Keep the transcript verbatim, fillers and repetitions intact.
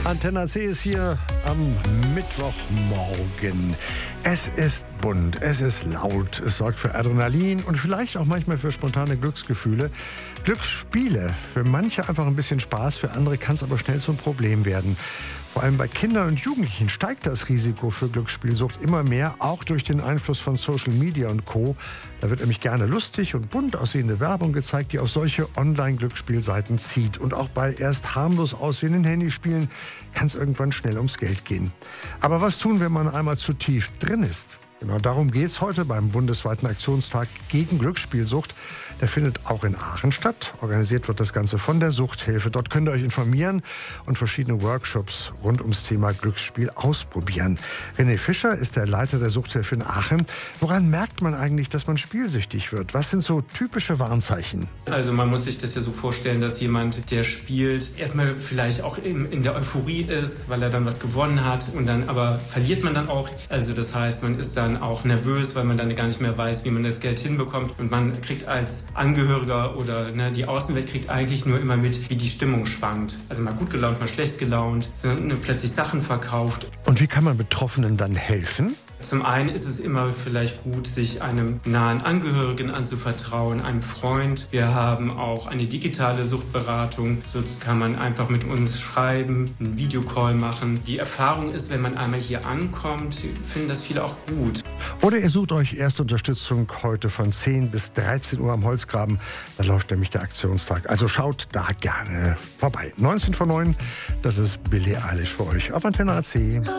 Antenne C ist hier am Mittwochmorgen. Es ist bunt, es ist laut, es sorgt für Adrenalin und vielleicht auch manchmal für spontane Glücksgefühle. Glücksspiele, für manche einfach ein bisschen Spaß, für andere kann es aber schnell zum Problem werden. Vor allem bei Kindern und Jugendlichen steigt das Risiko für Glücksspielsucht immer mehr, auch durch den Einfluss von Social Media und Co. Da wird nämlich gerne lustig und bunt aussehende Werbung gezeigt, die auf solche Online-Glücksspielseiten zieht. Und auch bei erst harmlos aussehenden Handyspielen kann es irgendwann schnell ums Geld gehen. Aber was tun, wenn man einmal zu tief drin ist? Genau darum geht es heute beim bundesweiten Aktionstag gegen Glücksspielsucht. Der findet auch in Aachen statt. Organisiert wird das Ganze von der Suchthilfe. Dort könnt ihr euch informieren und verschiedene Workshops rund ums Thema Glücksspiel ausprobieren. René Fischer ist der Leiter der Suchthilfe in Aachen. Woran merkt man eigentlich, dass man spielsüchtig wird? Was sind so typische Warnzeichen? Also man muss sich das ja so vorstellen, dass jemand, der spielt, erstmal vielleicht auch in, in der Euphorie ist, weil er dann was gewonnen hat und dann aber verliert man dann auch. Also das heißt, man ist dann auch nervös, weil man dann gar nicht mehr weiß, wie man das Geld hinbekommt und man kriegt als Angehöriger oder ne, die Außenwelt kriegt eigentlich nur immer mit, wie die Stimmung schwankt. Also mal gut gelaunt, mal schlecht gelaunt, sind ne, plötzlich Sachen verkauft. Und wie kann man Betroffenen dann helfen? Zum einen ist es immer vielleicht gut, sich einem nahen Angehörigen anzuvertrauen, einem Freund. Wir haben auch eine digitale Suchtberatung. So kann man einfach mit uns schreiben, einen Videocall machen. Die Erfahrung ist, wenn man einmal hier ankommt, finden das viele auch gut. Oder ihr sucht euch erste Unterstützung heute von zehn bis dreizehn Uhr am Holzgraben. Da läuft nämlich der Aktionstag. Also schaut da gerne vorbei. neunzehn vor neun, das ist Billie Eilish für euch auf Antenne A C.